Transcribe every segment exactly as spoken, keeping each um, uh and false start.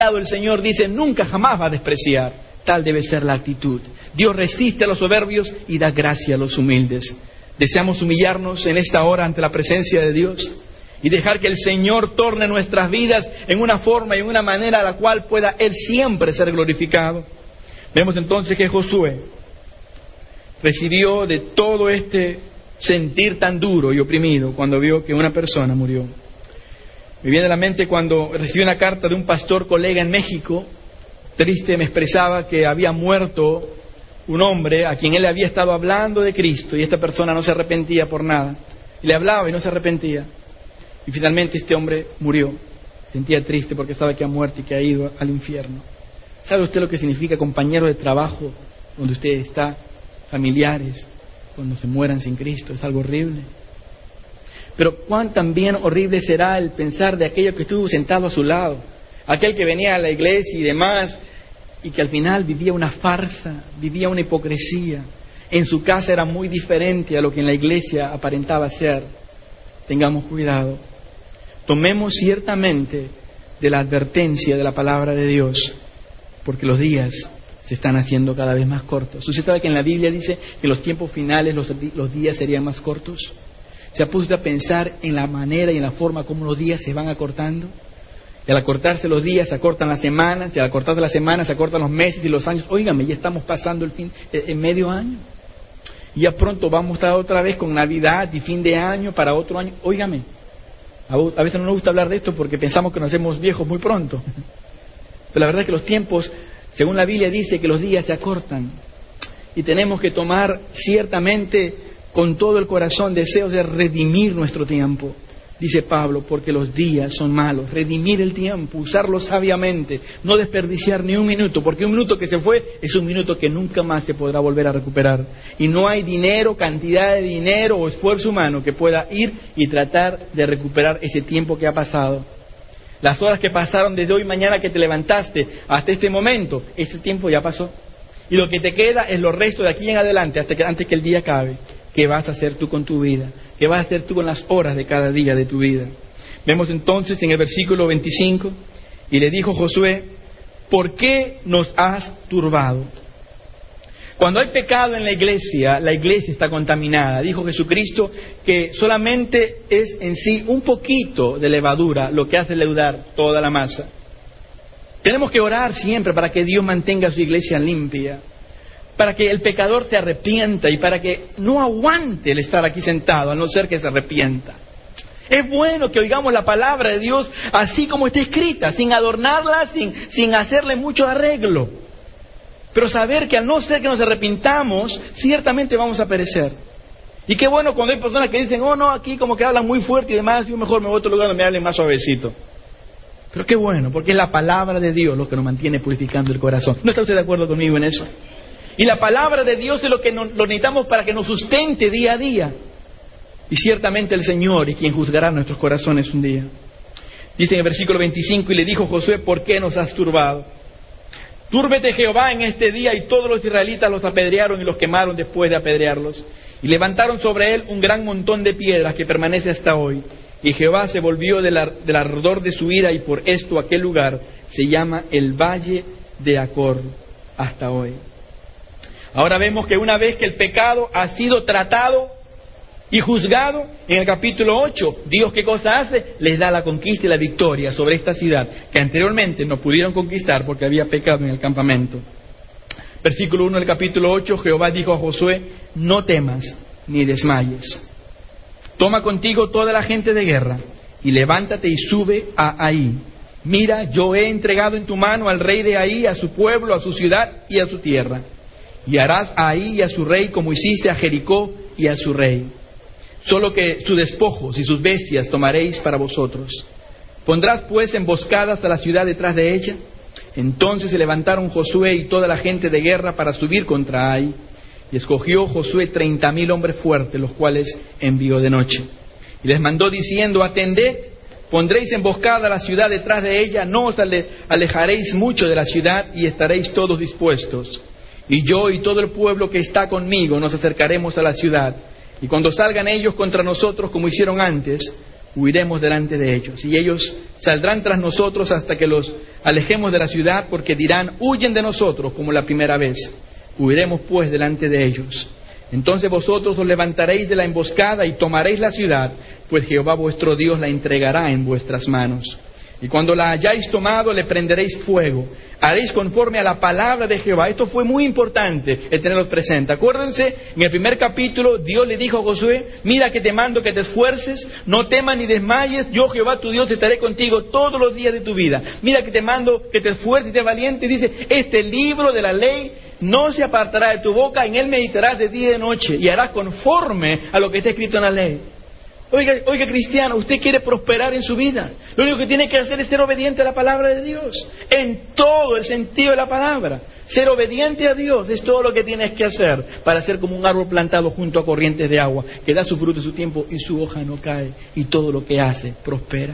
El Señor dice, nunca jamás va a despreciar. Tal debe ser la actitud. Dios resiste a los soberbios y da gracia a los humildes. Deseamos humillarnos en esta hora ante la presencia de Dios y dejar que el Señor torne nuestras vidas en una forma y en una manera a la cual pueda Él siempre ser glorificado. Vemos entonces que Josué recibió de todo este sentir tan duro y oprimido cuando vio que una persona murió. Me viene a la mente cuando recibí una carta de un pastor colega en México, triste, me expresaba que había muerto un hombre a quien él había estado hablando de Cristo y esta persona no se arrepentía por nada. Y le hablaba y no se arrepentía. Y finalmente este hombre murió. Sentía triste porque sabe que ha muerto y que ha ido al infierno. ¿Sabe usted lo que significa compañero de trabajo donde usted está, familiares, cuando se mueran sin Cristo? Es algo horrible. Pero cuán también horrible será el pensar de aquello que estuvo sentado a su lado, aquel que venía a la iglesia y demás, y que al final vivía una farsa, vivía una hipocresía. En su casa era muy diferente a lo que en la iglesia aparentaba ser. Tengamos cuidado. Tomemos ciertamente de la advertencia de la palabra de Dios, porque los días se están haciendo cada vez más cortos. ¿Usted sabe que en la Biblia dice que en los tiempos finales los, los días serían más cortos? ¿Se ha puesto a pensar en la manera y en la forma como los días se van acortando? Y al acortarse los días se acortan las semanas, y al acortarse las semanas se acortan los meses y los años. Óigame, ya estamos pasando el fin, el medio año. Y ya pronto vamos a estar otra vez con Navidad y fin de año para otro año. Óigame, a veces no nos gusta hablar de esto porque pensamos que nos hacemos viejos muy pronto. Pero la verdad es que los tiempos, según la Biblia dice que los días se acortan. Y tenemos que tomar ciertamente con todo el corazón deseos de redimir nuestro tiempo. Dice Pablo, porque los días son malos. Redimir el tiempo, usarlo sabiamente, no desperdiciar ni un minuto, porque un minuto que se fue es un minuto que nunca más se podrá volver a recuperar. Y no hay dinero, cantidad de dinero o esfuerzo humano que pueda ir y tratar de recuperar ese tiempo que ha pasado. Las horas que pasaron desde hoy mañana que te levantaste hasta este momento, ese tiempo ya pasó. Y lo que te queda es lo resto de aquí en adelante, hasta que, antes que el día acabe. ¿Qué vas a hacer tú con tu vida? ¿Qué vas a hacer tú con las horas de cada día de tu vida? Vemos entonces en el versículo veinticinco, y le dijo Josué, ¿por qué nos has turbado? Cuando hay pecado en la iglesia, la iglesia está contaminada. Dijo Jesucristo que solamente es en sí un poquito de levadura lo que hace leudar toda la masa. Tenemos que orar siempre para que Dios mantenga su iglesia limpia, para que el pecador se arrepienta y para que no aguante el estar aquí sentado, a no ser que se arrepienta. Es bueno que oigamos la palabra de Dios así como está escrita, sin adornarla, sin, sin hacerle mucho arreglo. Pero saber que al no ser que nos arrepintamos, ciertamente vamos a perecer. Y qué bueno cuando hay personas que dicen, oh no, aquí como que hablan muy fuerte y demás, yo mejor me voy a otro lugar donde me hablen más suavecito. Pero qué bueno, porque es la palabra de Dios lo que nos mantiene purificando el corazón. ¿No está usted de acuerdo conmigo en eso? Y la palabra de Dios es lo que nos, lo necesitamos para que nos sustente día a día. Y ciertamente el Señor es quien juzgará nuestros corazones un día. Dice en el versículo veinticinco, y le dijo Josué, ¿por qué nos has turbado? Túrbete Jehová en este día, y todos los israelitas los apedrearon y los quemaron después de apedrearlos. Y levantaron sobre él un gran montón de piedras que permanece hasta hoy. Y Jehová se volvió del, ar, del ardor de su ira, y por esto aquel lugar se llama el Valle de Acor hasta hoy. Ahora vemos que una vez que el pecado ha sido tratado y juzgado, en el capítulo ocho, Dios ¿qué cosa hace? Les da la conquista y la victoria sobre esta ciudad, que anteriormente no pudieron conquistar porque había pecado en el campamento. Versículo uno del capítulo ocho, Jehová dijo a Josué, no temas ni desmayes. Toma contigo toda la gente de guerra y levántate y sube a Ahí. Mira, yo he entregado en tu mano al rey de Ahí, a su pueblo, a su ciudad y a su tierra. Y harás a Ahí y a su rey como hiciste a Jericó y a su rey. Solo que sus despojos y sus bestias tomaréis para vosotros. Pondrás pues emboscadas a la ciudad detrás de ella. Entonces se levantaron Josué y toda la gente de guerra para subir contra Ahí. Y escogió Josué treinta mil hombres fuertes, los cuales envió de noche. Y les mandó diciendo, atended, pondréis emboscada a la ciudad detrás de ella, no os alejaréis mucho de la ciudad y estaréis todos dispuestos. Y yo y todo el pueblo que está conmigo nos acercaremos a la ciudad. Y cuando salgan ellos contra nosotros como hicieron antes, huiremos delante de ellos, y ellos saldrán tras nosotros hasta que los alejemos de la ciudad, porque dirán, huyen de nosotros como la primera vez. Huiremos pues delante de ellos. Entonces vosotros os levantaréis de la emboscada y tomaréis la ciudad, pues Jehová vuestro Dios la entregará en vuestras manos. Y cuando la hayáis tomado, le prenderéis fuego. Haréis conforme a la palabra de Jehová. Esto fue muy importante el tenerlo presente. Acuérdense, en el primer capítulo, Dios le dijo a Josué, mira que te mando que te esfuerces, no temas ni desmayes, yo Jehová tu Dios estaré contigo todos los días de tu vida. Mira que te mando que te esfuerces y te valiente. Dice, este libro de la ley no se apartará de tu boca, en él meditarás de día y de noche, y harás conforme a lo que está escrito en la ley. Oiga, oiga, cristiano, usted quiere prosperar en su vida. Lo único que tiene que hacer es ser obediente a la palabra de Dios. En todo el sentido de la palabra. Ser obediente a Dios es todo lo que tienes que hacer para ser como un árbol plantado junto a corrientes de agua, que da su fruto en su tiempo y su hoja no cae, y todo lo que hace prospera.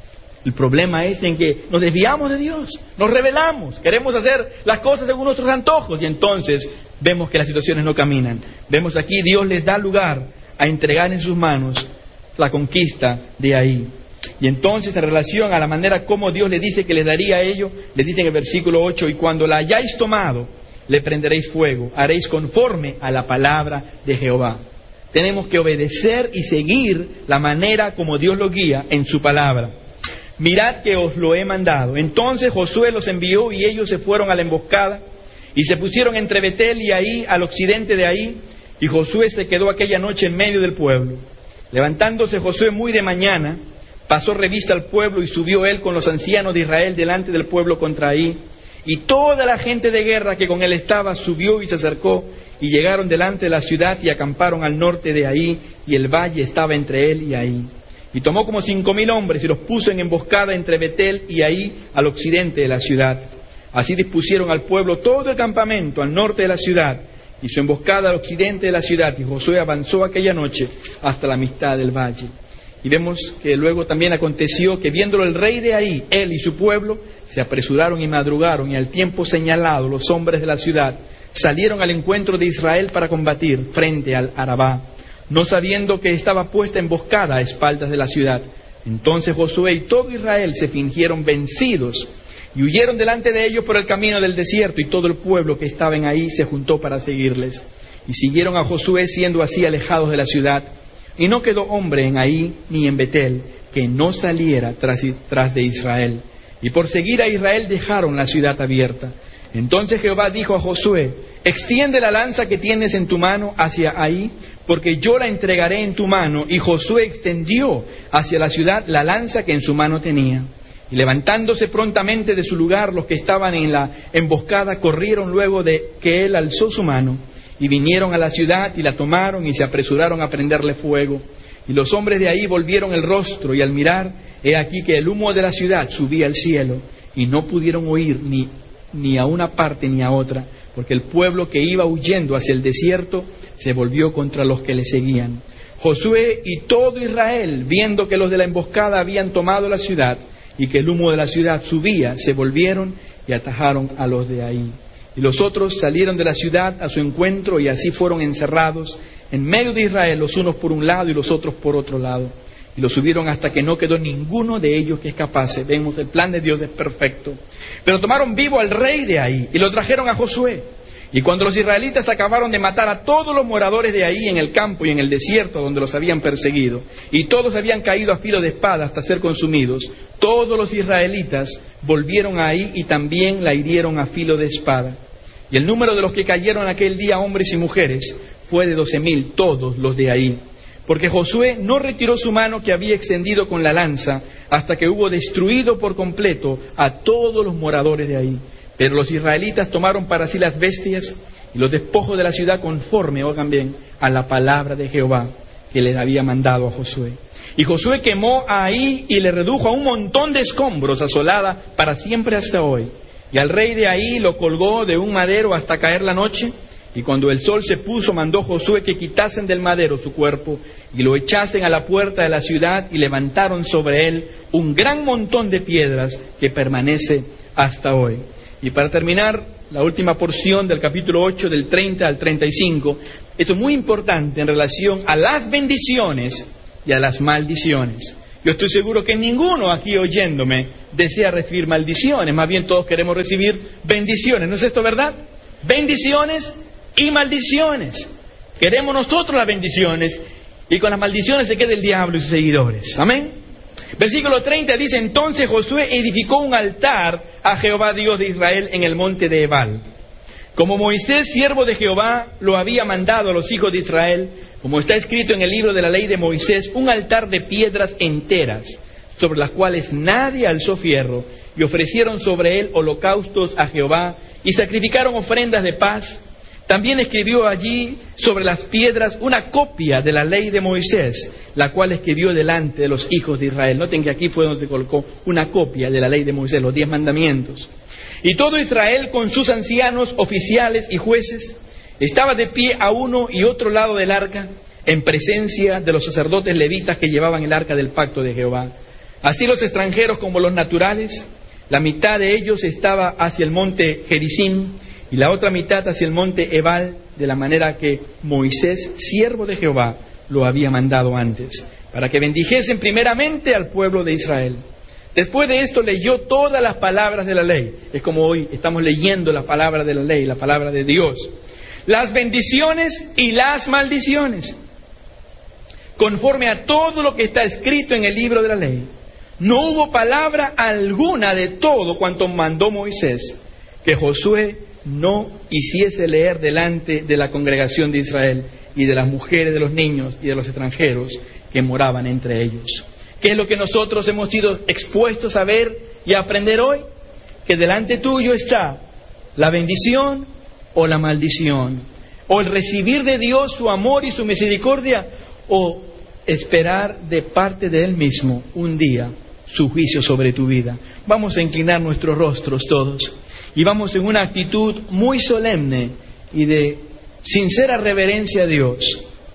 El problema es en que nos desviamos de Dios, nos rebelamos, queremos hacer las cosas según nuestros antojos, y entonces vemos que las situaciones no caminan. Vemos aquí, Dios les da lugar a entregar en sus manos la conquista de ahí. Y entonces, en relación a la manera como Dios le dice que les daría a ellos, le dice en el versículo ocho, y cuando la hayáis tomado, le prenderéis fuego, haréis conforme a la palabra de Jehová. Tenemos que obedecer y seguir la manera como Dios lo guía en su palabra. Mirad que os lo he mandado. Entonces Josué los envió y ellos se fueron a la emboscada y se pusieron entre Betel y Ahí, al occidente de Ahí, y Josué se quedó aquella noche en medio del pueblo. Levantándose Josué muy de mañana, pasó revista al pueblo y subió él con los ancianos de Israel delante del pueblo contra Ahí. Y toda la gente de guerra que con él estaba subió y se acercó y llegaron delante de la ciudad y acamparon al norte de Ahí, y el valle estaba entre él y Ahí. Y tomó como cinco mil hombres y los puso en emboscada entre Betel y Ahí, al occidente de la ciudad. Así dispusieron al pueblo todo el campamento al norte de la ciudad, y su emboscada al occidente de la ciudad, y Josué avanzó aquella noche hasta la mitad del valle. Y vemos que luego también aconteció que viéndolo el rey de Ahí, él y su pueblo, se apresuraron y madrugaron, y al tiempo señalado los hombres de la ciudad salieron al encuentro de Israel para combatir frente al Arabá, no sabiendo que estaba puesta emboscada a espaldas de la ciudad. Entonces Josué y todo Israel se fingieron vencidos, y huyeron delante de ellos por el camino del desierto, y todo el pueblo que estaba en Ahí se juntó para seguirles. Y siguieron a Josué siendo así alejados de la ciudad. Y no quedó hombre en Ahí ni en Betel que no saliera tras, tras de Israel. Y por seguir a Israel dejaron la ciudad abierta. Entonces Jehová dijo a Josué, extiende la lanza que tienes en tu mano hacia Ahí, porque yo la entregaré en tu mano. Y Josué extendió hacia la ciudad la lanza que en su mano tenía. Y levantándose prontamente de su lugar, los que estaban en la emboscada corrieron luego de que él alzó su mano, y vinieron a la ciudad y la tomaron y se apresuraron a prenderle fuego. Y los hombres de Ahí volvieron el rostro, y al mirar, he aquí que el humo de la ciudad subía al cielo, y no pudieron oír ni, ni a una parte ni a otra, porque el pueblo que iba huyendo hacia el desierto se volvió contra los que le seguían. Josué y todo Israel, viendo que los de la emboscada habían tomado la ciudad, y que el humo de la ciudad subía, se volvieron y atajaron a los de Ahí. Y los otros salieron de la ciudad a su encuentro, y así fueron encerrados en medio de Israel, los unos por un lado y los otros por otro lado. Y los subieron hasta que no quedó ninguno de ellos que escapase. Vemos, el plan de Dios es perfecto. Pero tomaron vivo al rey de Ahí y lo trajeron a Josué. Y cuando los israelitas acabaron de matar a todos los moradores de Ahí en el campo y en el desierto donde los habían perseguido, y todos habían caído a filo de espada hasta ser consumidos, todos los israelitas volvieron a Ahí y también la hirieron a filo de espada. Y el número de los que cayeron aquel día, hombres y mujeres, fue de doce mil, todos los de Ahí. Porque Josué no retiró su mano que había extendido con la lanza hasta que hubo destruido por completo a todos los moradores de Ahí. Pero los israelitas tomaron para sí las bestias y los despojos de la ciudad conforme, oigan bien, a la palabra de Jehová que les había mandado a Josué. Y Josué quemó a Ahí y le redujo a un montón de escombros, asolada para siempre hasta hoy. Y al rey de Ahí lo colgó de un madero hasta caer la noche. Y cuando el sol se puso, mandó Josué que quitasen del madero su cuerpo y lo echasen a la puerta de la ciudad, y levantaron sobre él un gran montón de piedras que permanece hasta hoy. Y para terminar, la última porción del capítulo ocho, del treinta al treinta y cinco, esto es muy importante en relación a las bendiciones y a las maldiciones. Yo estoy seguro que ninguno aquí oyéndome desea recibir maldiciones, más bien todos queremos recibir bendiciones. ¿No es esto verdad? Bendiciones y maldiciones. Queremos nosotros las bendiciones y con las maldiciones se queda el diablo y sus seguidores. Amén. Versículo treinta dice: entonces Josué edificó un altar a Jehová Dios de Israel en el monte de Ebal, como Moisés, siervo de Jehová, lo había mandado a los hijos de Israel, como está escrito en el libro de la ley de Moisés, un altar de piedras enteras, sobre las cuales nadie alzó fierro, y ofrecieron sobre él holocaustos a Jehová, y sacrificaron ofrendas de paz. También escribió allí sobre las piedras una copia de la ley de Moisés, la cual escribió delante de los hijos de Israel. Noten que aquí fue donde se colocó una copia de la ley de Moisés, los diez mandamientos. Y todo Israel con sus ancianos, oficiales y jueces estaba de pie a uno y otro lado del arca, en presencia de los sacerdotes levitas que llevaban el arca del pacto de Jehová. Así los extranjeros como los naturales, la mitad de ellos estaba hacia el monte Gerizim y la otra mitad hacia el monte Ebal, de la manera que Moisés, siervo de Jehová, lo había mandado antes, para que bendijesen primeramente al pueblo de Israel. Después de esto leyó todas las palabras de la ley. Es como hoy estamos leyendo las palabras de la ley, la palabra de Dios. Las bendiciones y las maldiciones, conforme a todo lo que está escrito en el libro de la ley. No hubo palabra alguna de todo cuanto mandó Moisés que Josué no hiciese leer delante de la congregación de Israel y de las mujeres, de los niños y de los extranjeros que moraban entre ellos. ¿Qué es lo que nosotros hemos sido expuestos a ver y a aprender hoy? Que delante tuyo está la bendición o la maldición, o el recibir de Dios su amor y su misericordia, o esperar de parte de Él mismo un día su juicio sobre tu vida. Vamos a inclinar nuestros rostros todos y vamos en una actitud muy solemne y de sincera reverencia a Dios,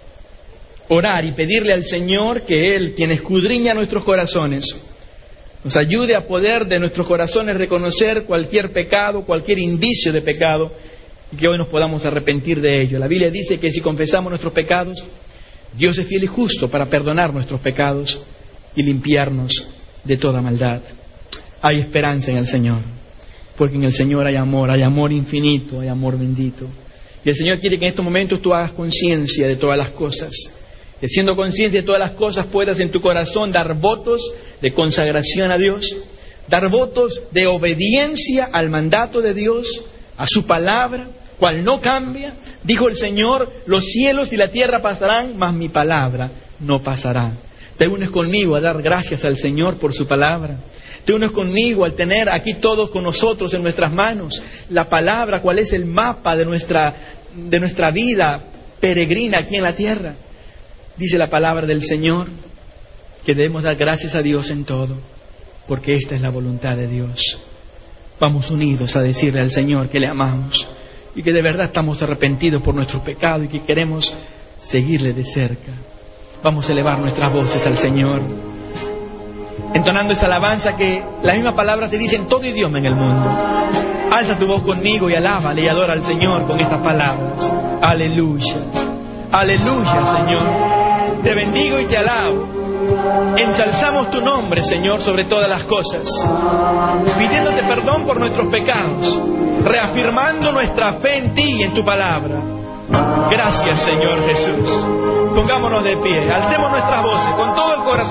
orar y pedirle al Señor que Él, quien escudriña nuestros corazones, nos ayude a poder de nuestros corazones reconocer cualquier pecado, cualquier indicio de pecado, y que hoy nos podamos arrepentir de ello. La Biblia dice que si confesamos nuestros pecados, Dios es fiel y justo para perdonar nuestros pecados y limpiarnos de toda maldad. Hay esperanza en el Señor, porque en el Señor hay amor, hay amor infinito, hay amor bendito. Y el Señor quiere que en estos momentos tú hagas conciencia de todas las cosas, que siendo consciente de todas las cosas puedas en tu corazón dar votos de consagración a Dios, dar votos de obediencia al mandato de Dios, a su palabra, cual no cambia. Dijo el Señor: los cielos y la tierra pasarán, mas mi palabra no pasará. Te unes conmigo a dar gracias al Señor por su palabra. Te unes conmigo al tener aquí todos con nosotros en nuestras manos la palabra, cuál es el mapa de nuestra, de nuestra vida peregrina aquí en la tierra. Dice la palabra del Señor que debemos dar gracias a Dios en todo, porque esta es la voluntad de Dios. Vamos unidos a decirle al Señor que le amamos y que de verdad estamos arrepentidos por nuestros pecados y que queremos seguirle de cerca. Vamos a elevar nuestras voces al Señor, entonando esa alabanza que la misma palabra se dice en todo idioma en el mundo. Alza tu voz conmigo y alábale y adora al Señor con estas palabras. Aleluya, aleluya, Señor. Te bendigo y te alabo. Ensalzamos tu nombre, Señor, sobre todas las cosas, pidiéndote perdón por nuestros pecados, reafirmando nuestra fe en ti y en tu palabra. Gracias, Señor Jesús. Pongámonos de pie, alcemos nuestras voces con todo el corazón.